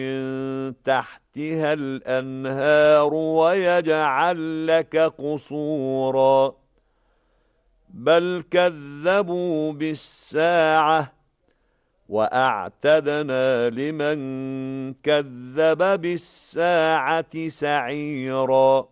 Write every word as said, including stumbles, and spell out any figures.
تحتها الأنهار ويجعل لك قصورا بل كذبوا بالساعة وأعتدنا لمن كذب بالساعة سعيرا